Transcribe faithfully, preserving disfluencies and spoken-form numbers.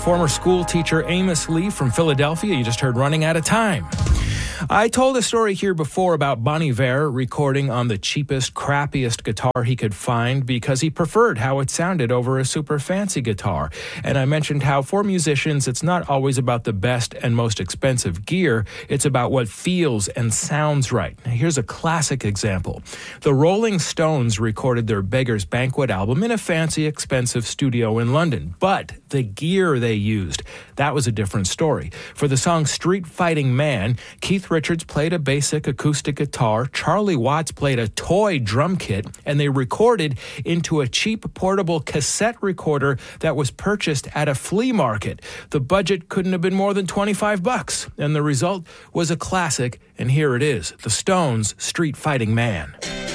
former school teacher Amos Lee from Philadelphia. You just heard Running Out of Time. I told a story here before about Bon Iver recording on the cheapest, crappiest guitar he could find because he preferred how it sounded over a super fancy guitar. And I mentioned how for musicians, it's not always about the best and most expensive gear. It's about what feels and sounds right. Now, here's a classic example. The Rolling Stones recorded their Beggar's Banquet album in a fancy, expensive studio in London. But the gear they used, that was a different story. For the song Street Fighting Man, Keith Richards played a basic acoustic guitar, Charlie Watts played a toy drum kit, and they recorded into a cheap portable cassette recorder that was purchased at a flea market. The budget couldn't have been more than twenty-five bucks, and the result was a classic, and here it is, the Stones' Street Fighting Man.